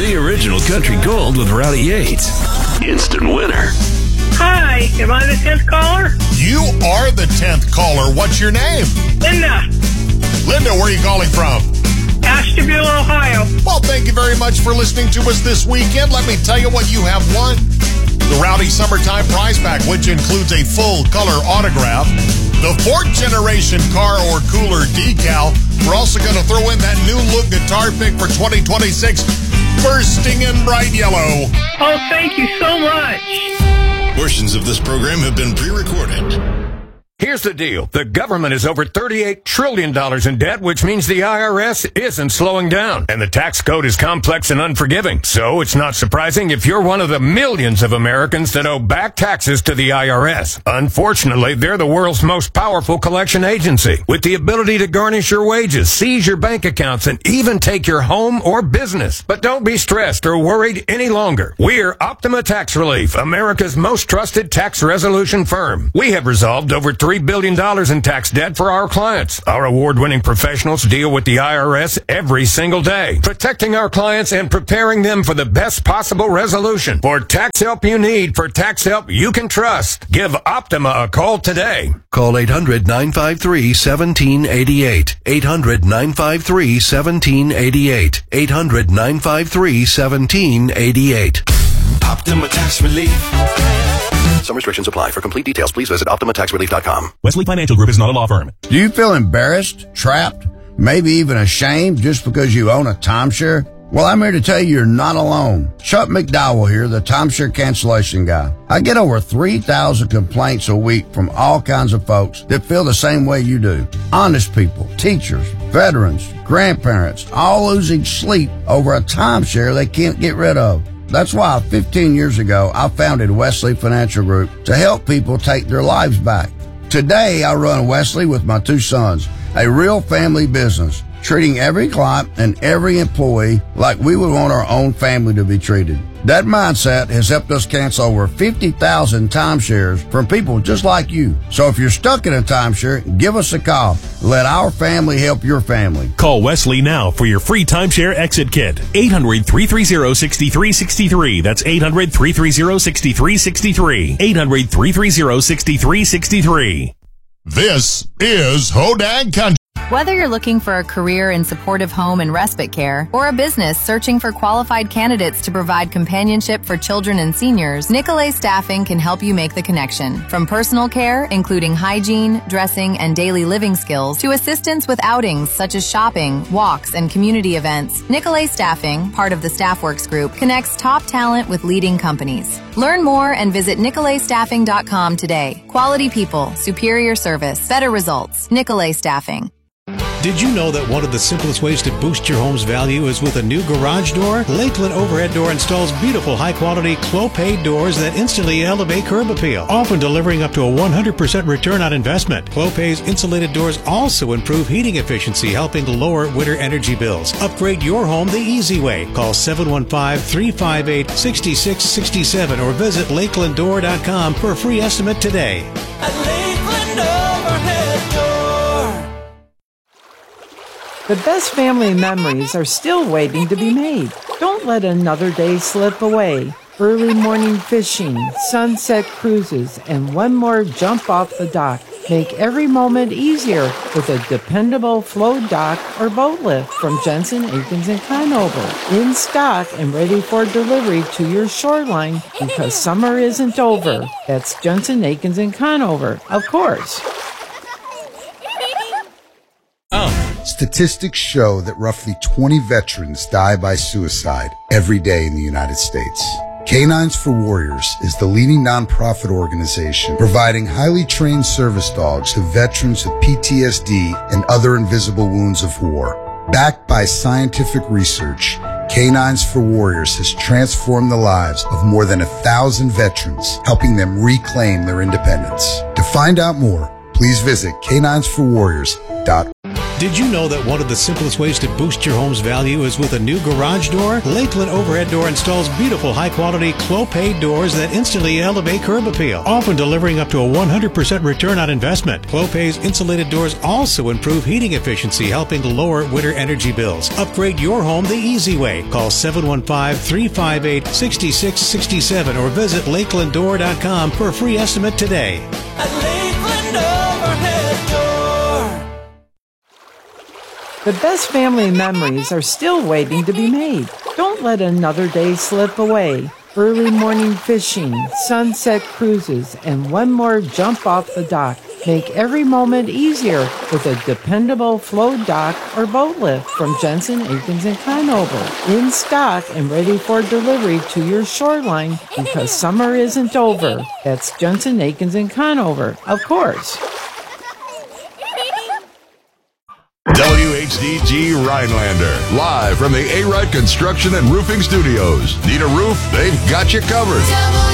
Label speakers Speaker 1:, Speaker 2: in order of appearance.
Speaker 1: the original country gold with Rowdy Yates. Instant winner.
Speaker 2: Hi, am I the 10th caller?
Speaker 3: You are the 10th caller. What's your name?
Speaker 2: Linda.
Speaker 3: Linda, where are you calling from?
Speaker 2: Ashtabula, Ohio.
Speaker 3: Well, thank you very much for listening to us this weekend. Let me tell you what you have won. The Rowdy Summertime Prize Pack, which includes a full color autograph, the 4th generation car or cooler decal. We're also going to throw in that new look guitar pick for 2026, bursting in bright yellow.
Speaker 2: Oh, thank you so much.
Speaker 1: Portions of this program have been pre-recorded.
Speaker 4: Here's the deal. The government is over $38 trillion in debt, which means the IRS isn't slowing down. And the tax code is complex and unforgiving. So it's not surprising if you're one of the millions of Americans that owe back taxes to the IRS. Unfortunately, they're the world's most powerful collection agency, with the ability to garnish your wages, seize your bank accounts, and even take your home or business. But don't be stressed or worried any longer. We're Optima Tax Relief, America's most trusted tax resolution firm. We have resolved over $3 billion in tax debt for our clients. Our award-winning professionals deal with the IRS every single day, protecting our clients and preparing them for the best possible resolution. For tax help you need, for tax help you can trust, give Optima a call today.
Speaker 5: Call 800-953-1788. 800-953-1788. 800-953-1788.
Speaker 1: Optima Tax Relief.
Speaker 5: Some restrictions apply. For complete details, please visit OptimaTaxRelief.com.
Speaker 6: Wesley Financial Group is not a law firm.
Speaker 7: Do you feel embarrassed, trapped, maybe even ashamed just because you own a timeshare? Well, I'm here to tell you you're not alone. Chuck McDowell here, the timeshare cancellation guy. I get over 3,000 complaints a week from all kinds of folks that feel the same way you do. Honest people, teachers, veterans, grandparents, all losing sleep over a timeshare they can't get rid of. That's why 15 years ago, I founded Wesley Financial Group to help people take their lives back. Today, I run Wesley with my 2 sons, a real family business, treating every client and every employee like we would want our own family to be treated. That mindset has helped us cancel over 50,000 timeshares from people just like you. So if you're stuck in a timeshare, give us a call. Let our family help your family.
Speaker 6: Call Wesley now for your free timeshare exit kit. 800-330-6363. That's 800-330-6363. 800-330-6363.
Speaker 3: This is Hodag Country.
Speaker 8: Whether you're looking for a career in supportive home and respite care or a business searching for qualified candidates to provide companionship for children and seniors, Nicolay Staffing can help you make the connection. From personal care, including hygiene, dressing, and daily living skills, to assistance with outings such as shopping, walks, and community events, Nicolay Staffing, part of the StaffWorks Group, connects top talent with leading companies. Learn more and visit NicolayStaffing.com today. Quality people, superior service, better results. Nicolay Staffing.
Speaker 9: Did you know that one of the simplest ways to boost your home's value is with a new garage door? Lakeland Overhead Door installs beautiful, high-quality Clopay doors that instantly elevate curb appeal, often delivering up to a 100% return on investment. Clopay's insulated doors also improve heating efficiency, helping to lower winter energy bills. Upgrade your home the easy way. Call 715-358-6667 or visit lakelanddoor.com for a free estimate today.
Speaker 10: At Lakeland Overhead Door.
Speaker 11: The best family memories are still waiting to be made. Don't let another day slip away. Early morning fishing, sunset cruises, and one more jump off the dock. Make every moment easier with a dependable float dock or boat lift from Jensen, Akins & Conover. In stock and ready for delivery to your shoreline because summer isn't over. That's Jensen, Akins & Conover, of course.
Speaker 12: Statistics show that roughly 20 veterans die by suicide every day in the United States. Canines for Warriors is the leading nonprofit organization providing highly trained service dogs to veterans with PTSD and other invisible wounds of war. Backed by scientific research, Canines for Warriors has transformed the lives of more than 1,000 veterans, helping them reclaim their independence. To find out more, please visit caninesforwarriors.org.
Speaker 9: Did you know that one of the simplest ways to boost your home's value is with a new garage door? Lakeland Overhead Door installs beautiful, high-quality, Clopay doors that instantly elevate curb appeal, often delivering up to a 100% return on investment. Clopay's insulated doors also improve heating efficiency, helping lower winter energy bills. Upgrade your home the easy way. Call 715-358-6667 or visit lakelanddoor.com for a free estimate today.
Speaker 10: At Lakeland Overhead Door.
Speaker 11: The best family memories are still waiting to be made. Don't let another day slip away. Early morning fishing, sunset cruises, and one more jump off the dock. Make every moment easier with a dependable float dock or boat lift from Jensen, Akins & Conover. In stock and ready for delivery to your shoreline because summer isn't over. That's Jensen, Akins & Conover, of course.
Speaker 13: WHDG Rhinelander, live from the A-Rod Construction and Roofing Studios. Need a roof? They've got you covered.